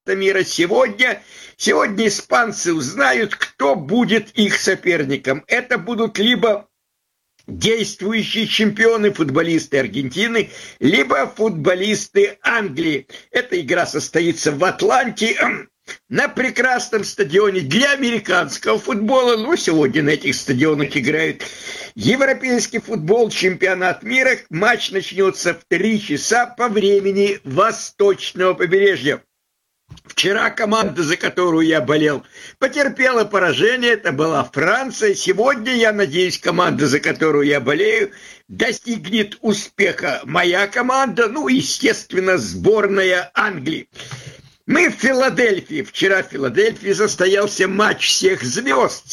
чемпионата мира. Сегодня испанцы узнают, кто будет их соперником. Это будут либо действующие чемпионы, футболисты Аргентины, либо футболисты Англии. Эта игра состоится в Атланте, на прекрасном стадионе для американского футбола. Но сегодня на этих стадионах играют европейский футбол, чемпионат мира. Матч начнется в 3 часа по времени восточного побережья. Вчера команда, за которую я болел, потерпела поражение. Это была Франция. Сегодня, я надеюсь, команда, за которую я болею, достигнет успеха. Моя команда, естественно, сборная Англии. Мы в Филадельфии. Вчера в Филадельфии состоялся матч всех звезд.